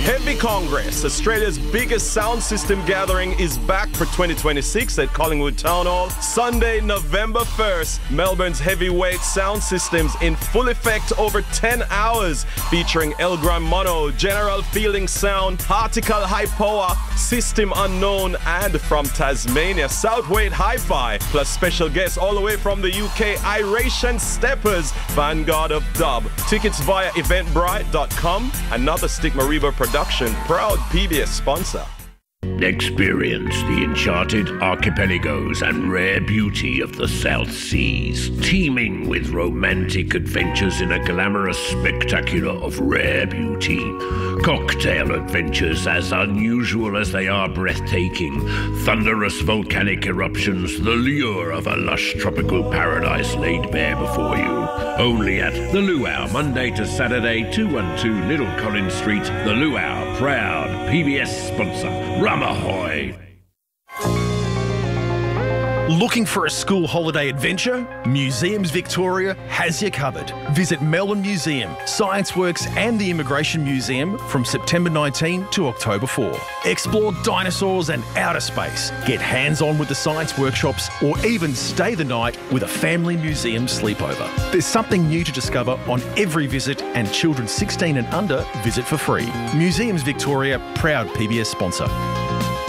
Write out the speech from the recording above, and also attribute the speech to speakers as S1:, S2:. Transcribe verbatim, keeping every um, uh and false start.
S1: Heavy Congress, Australia's biggest sound system gathering, is back for twenty twenty-six at Collingwood Town Hall. Sunday, November first, Melbourne's heavyweight sound systems in full effect over ten hours, featuring Elgram Mono, General Feeling Sound, Particle High Power, System Unknown, and from Tasmania, Southweight Hi-Fi, plus special guests all the way from the U K, Iration Steppers, Vanguard of Dub. Tickets via eventbrite dot com. Another Stigma Reaver production, proud P B S sponsor.
S2: Experience the enchanted archipelagos and rare beauty of the South Seas, teeming with romantic adventures in a glamorous spectacular of rare beauty. Cocktail adventures as unusual as they are breathtaking. Thunderous volcanic eruptions, the lure of a lush tropical paradise laid bare before you. Only at The Luau, Monday to Saturday, two twelve Little Collins Street. The Luau, proud P B S sponsor. Rum ahoy!
S3: Looking for a school holiday adventure? Museums Victoria has you covered. Visit Melbourne Museum, Science Works and the Immigration Museum from September nineteenth to October fourth. Explore dinosaurs and outer space, get hands-on with the science workshops, or even stay the night with a family museum sleepover. There's something new to discover on every visit, and children sixteen and under visit for free. Museums Victoria, proud P B S sponsor.